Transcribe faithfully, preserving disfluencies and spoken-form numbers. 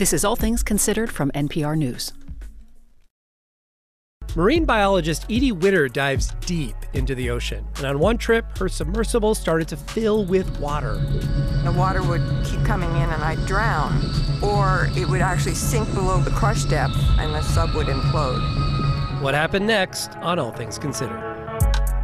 This is All Things Considered from N P R News. Marine biologist Edie Widder dives deep into the ocean. And on one trip, her submersible started to fill with water. The water would keep coming in and I'd drown, or it would actually sink below the crush depth and the sub would implode. What happened next on All Things Considered?